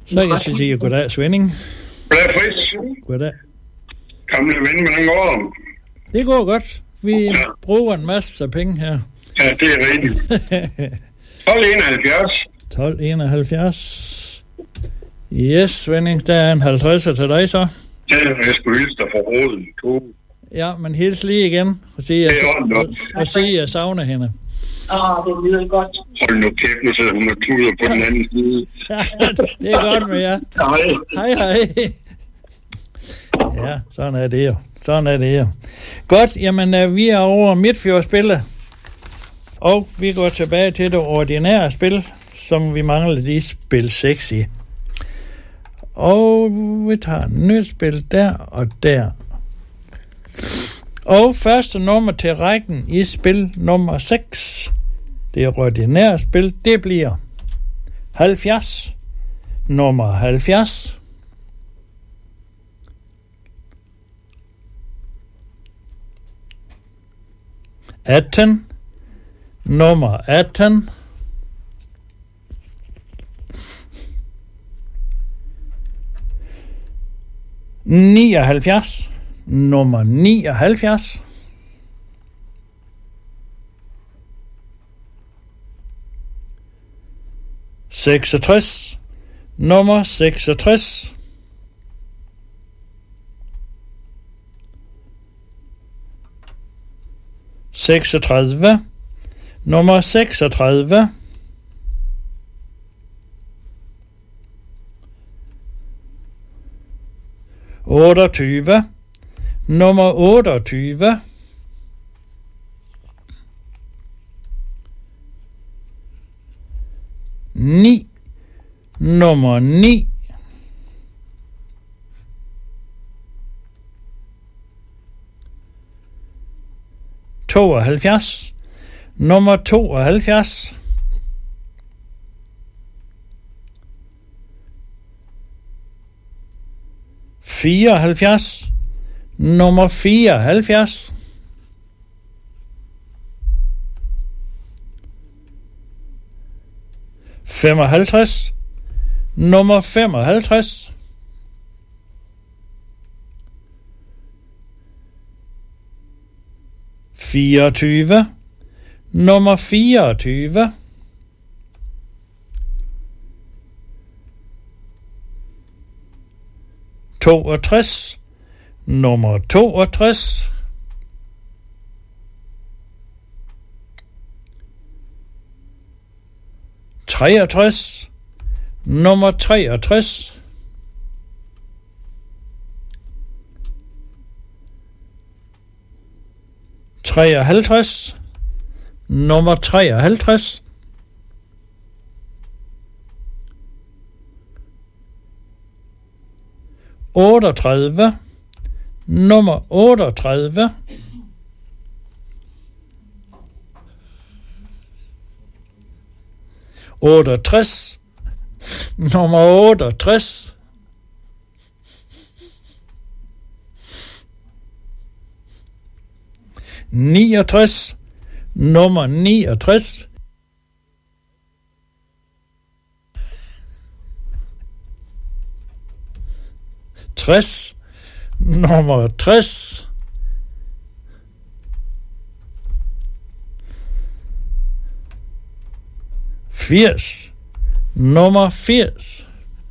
Så kan jeg sige goddag, Svending. Goddag, Fris. Goddag. Gamle ven, hvordan går det? Det går godt. Vi bruger en masse af penge her. Ja, det er rigtigt. 1271. 1271. Yes, Svending, der er en 50'er til dig så. Ja, jeg skulle hilse dig for råden. Ja, men hils lige igen og sige, at jeg savner hende. Det lyder godt. Hold nu kæft, nu sidder hun og tuder på den anden side. Det er godt med jer. Hej. Ja, sådan er det jo. Godt, jamen vi er over Midtfjordsspillet. Og vi går tilbage til det ordinære spil, som vi mangler lige spil 6 i. Og vi tager et nyt spil der og der. Og første nummer til rækken i spil nummer 6, det er ordinære spil, det bliver 70. Nummer 70. Nummer 18. 79. Nummer 79. 66. Nummer 66. 36. Nummer 36. 28. Nummer 28. 9. Nummer 9. 72. Nummer 72. 74. Nummer 74. 55. Nummer 55. 24. Nummer 24. 62. Nummer 62. 63. Nummer 63. 53. Nummer 53. 38. Nummer 38. 68. Nummer 68. 69. Nummer 69. 60. Nummer 60. 80. Nummer 80.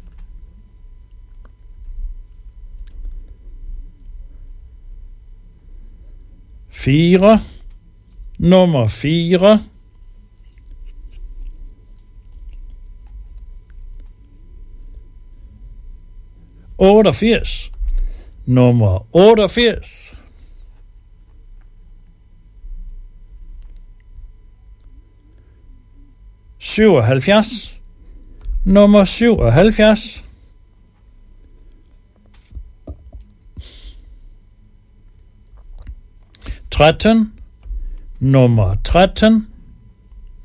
4. Nummer 4. 88. Nummer 88. 77. Nummer 77. 13. Nummer 13.